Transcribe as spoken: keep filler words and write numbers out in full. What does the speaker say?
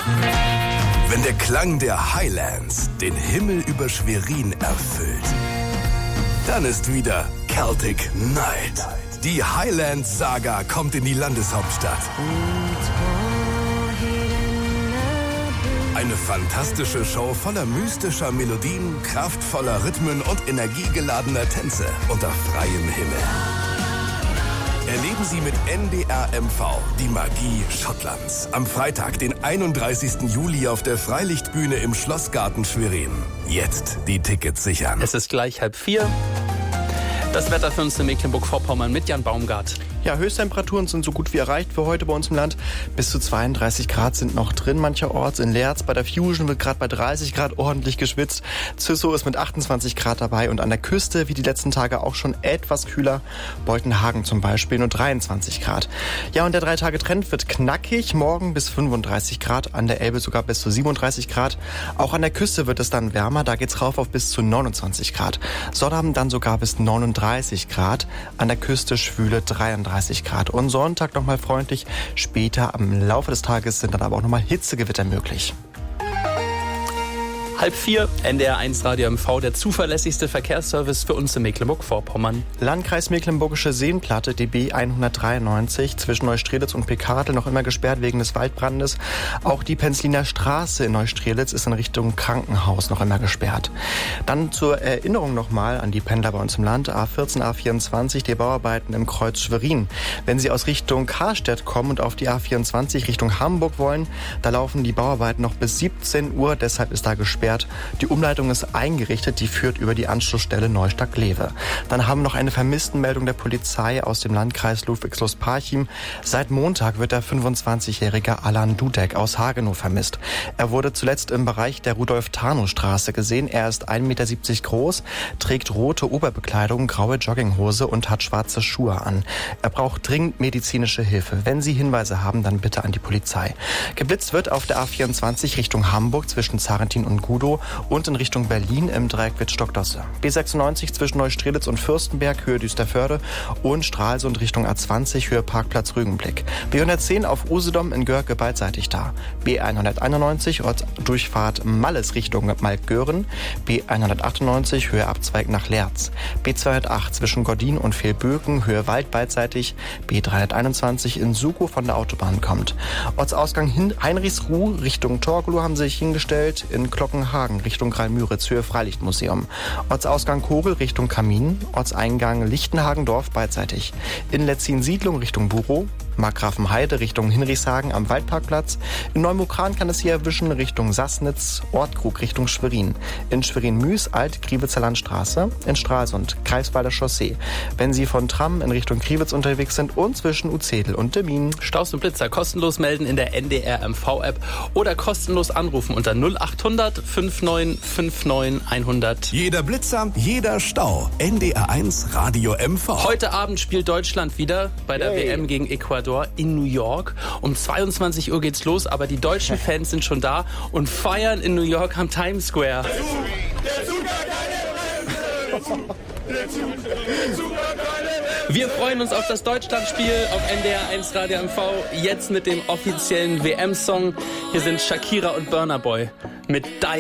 Wenn der Klang der Highlands den Himmel über Schwerin erfüllt, dann ist wieder Celtic Night. Die Highlands-Saga kommt in die Landeshauptstadt. Eine fantastische Show voller mystischer Melodien, kraftvoller Rhythmen und energiegeladener Tänze unter freiem Himmel. Erleben Sie mit N D R M V die Magie Schottlands. Am Freitag, den einunddreißigsten Juli auf der Freilichtbühne im Schlossgarten Schwerin. Jetzt die Tickets sichern. Es ist gleich halb vier. Das Wetter für uns in Mecklenburg-Vorpommern mit Jan Baumgart. Ja, Höchsttemperaturen sind so gut wie erreicht für heute bei uns im Land. Bis zu zweiunddreißig Grad sind noch drin mancherorts. In Leerz bei der Fusion wird gerade bei dreißig Grad ordentlich geschwitzt. Züssow ist mit achtundzwanzig Grad dabei und an der Küste, wie die letzten Tage auch schon etwas kühler. Beutenhagen zum Beispiel nur dreiundzwanzig Grad. Ja, und der Drei-Tage-Trend wird knackig. Morgen bis fünfunddreißig Grad, an der Elbe sogar bis zu siebenunddreißig Grad. Auch an der Küste wird es dann wärmer. Da geht's rauf auf bis zu neunundzwanzig Grad. Sonnabend dann sogar bis neununddreißig Grad. An der Küste schwüle dreiunddreißig Grad. Und Sonntag nochmal freundlich. Später am Laufe des Tages sind dann aber auch nochmal Hitzegewitter möglich. Halb vier, N D R eins Radio M V, der zuverlässigste Verkehrsservice für uns in Mecklenburg-Vorpommern. Landkreis Mecklenburgische Seenplatte, D B hundertdreiundneunzig, zwischen Neustrelitz und Picardl noch immer gesperrt wegen des Waldbrandes. Auch die Penzliner Straße in Neustrelitz ist in Richtung Krankenhaus noch immer gesperrt. Dann zur Erinnerung nochmal an die Pendler bei uns im Land. A vierzehn, A vierundzwanzig, die Bauarbeiten im Kreuz Schwerin. Wenn Sie aus Richtung Karstedt kommen und auf die A vierundzwanzig Richtung Hamburg wollen, da laufen die Bauarbeiten noch bis siebzehn Uhr, deshalb ist da gesperrt. Die Umleitung ist eingerichtet, die führt über die Anschlussstelle Neustadt-Glewe. Dann haben wir noch eine Vermisstenmeldung der Polizei aus dem Landkreis Ludwigslust-Parchim. Seit Montag wird der fünfundzwanzigjährige Alan Dudek aus Hagenow vermisst. Er wurde zuletzt im Bereich der Rudolf-Tarnow-Straße gesehen. Er ist ein Meter siebzig groß, trägt rote Oberbekleidung, graue Jogginghose und hat schwarze Schuhe an. Er braucht dringend medizinische Hilfe. Wenn Sie Hinweise haben, dann bitte an die Polizei. Geblitzt wird auf der A vierundzwanzig Richtung Hamburg zwischen Zarentin und Gudow und in Richtung Berlin im Dreieck Wittstock-Dosse. B sechsundneunzig zwischen Neustrelitz und Fürstenberg, Höhe Düsterförde und Stralsund Richtung A zwanzig, Höhe Parkplatz Rügenblick. B hundertzehn auf Usedom in Görke beidseitig da. B hunderteinundneunzig Ortsdurchfahrt Malles Richtung Maltgören. B hundertachtundneunzig Höhe Abzweig nach Leerz. B zweihundertacht zwischen Gordin und Fehlböken, Höhe Wald beidseitig. B dreihunderteinundzwanzig in Sukow von der Autobahn kommt. Ortsausgang Heinrichsruh Richtung Torgelow haben sie sich hingestellt. In Glockenhagen Richtung Graal-Müritz, Höhe Freilichtmuseum. Ortsausgang Kogel Richtung Kamin. Ortseingang Lichtenhagendorf beidseitig. In Letzin-Siedlung Richtung Burow. Markgrafenheide Richtung Hinrichshagen am Waldparkplatz. In Neumukran kann es hier erwischen Richtung Sassnitz, Ortkrug Richtung Schwerin. In Schwerin-Müs, Alt-Kriewitzer Landstraße. In Stralsund, Greifswalder Chaussee. Wenn Sie von Tram in Richtung Kriewitz unterwegs sind und zwischen Uzedel und Demmin. Staus und Blitzer kostenlos melden in der N D R M V-App oder kostenlos anrufen unter null achthundert neunundfünfzig neunundfünfzig hundert. Jeder Blitzer, jeder Stau. N D R eins Radio M V. Heute Abend spielt Deutschland wieder bei der Yay. W M gegen Ecuador in New York. Um zweiundzwanzig Uhr geht's los, aber die deutschen Fans sind schon da und feiern in New York am Times Square. Der Zug, der Zug hat keine Bremse. Der Zug, der Zug hat keine Bremse. Wir freuen uns auf das Deutschlandspiel auf N D R eins Radio M V. Jetzt mit dem offiziellen W M-Song. Hier sind Shakira und Burna Boy mit Die.